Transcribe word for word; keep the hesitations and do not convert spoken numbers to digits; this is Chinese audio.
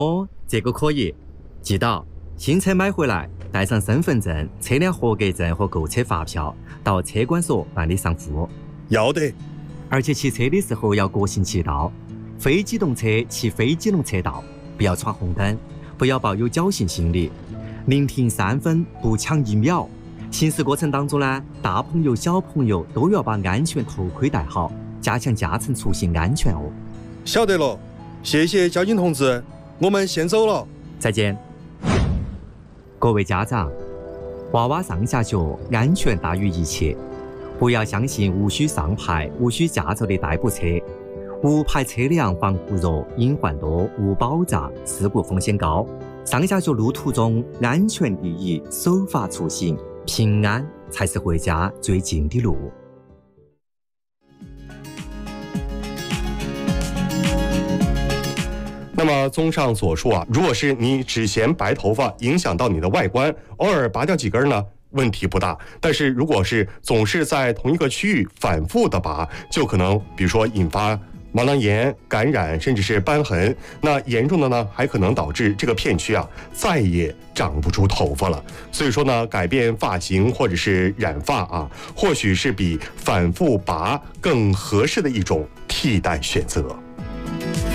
哦，这个可以。记到，新车买回来，带上身份证、车辆合格证和购车发票，到车管所办理上户。 要得。 而且骑车的时候要各行其道，非机动车骑非机动车道，不要闯红灯，不要抱有侥幸心理。宁停三分，不抢一秒。行驶过程当中呢，大朋友小朋友都要把安全头盔戴好，加强驾乘出行安全哦。 晓得了，谢谢交警同志，我们先走了。 再见。各位家长，娃娃上下学安全大于一切，不要相信无需上牌、无需驾照的代步车。无牌车辆防护弱、隐患多、无保障，事故风险高。上下学路途中，安全第一，守法出行，平安才是回家最近的路。 那么综上所述啊，如果是你只嫌白头发影响到你的外观，偶尔拔掉几根呢，问题不大。但是如果是总是在同一个区域反复的拔，就可能比如说引发毛囊炎、感染，甚至是瘢痕。那严重的呢，还可能导致这个片区啊再也长不出头发了。所以说呢，改变发型或者是染发啊，或许是比反复拔更合适的一种替代选择。